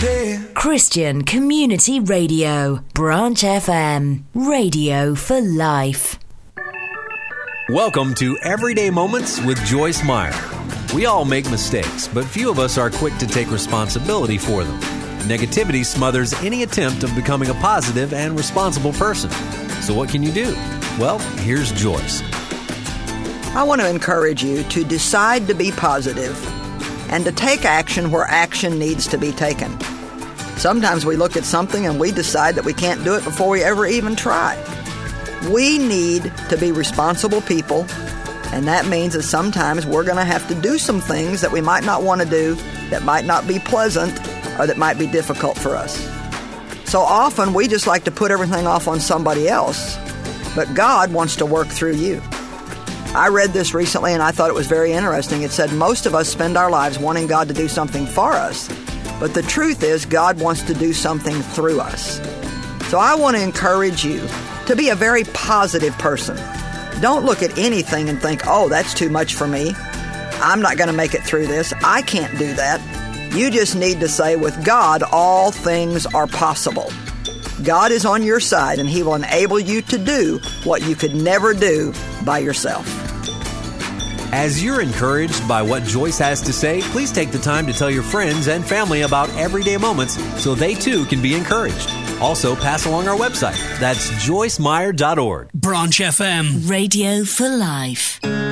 compare. Christian Community Radio, Branch FM, radio for life. Welcome to Everyday Moments with Joyce Meyer. We all make mistakes, but few of us are quick to take responsibility for them. Negativity smothers any attempt of becoming a positive and responsible person. So what can you do? Well, here's Joyce. I want to encourage you to decide to be positive and to take action where action needs to be taken. Sometimes we look at something and we decide that we can't do it before we ever even try. We need to be responsible people, and that means that sometimes we're going to have to do some things that we might not want to do, that might not be pleasant, or that might be difficult for us. So often we just like to put everything off on somebody else, but God wants to work through you. I read this recently and I thought it was very interesting. It said most of us spend our lives wanting God to do something for us, but the truth is God wants to do something through us. So I want to encourage you to be a very positive person. Don't look at anything and think, oh, that's too much for me. I'm not going to make it through this. I can't do that. You just need to say, with God, all things are possible. God is on your side, and He will enable you to do what you could never do by yourself. As you're encouraged by what Joyce has to say, please take the time to tell your friends and family about Everyday Moments so they too can be encouraged. Also, pass along our website. That's joycemeyer.org. Branch FM. Radio for life.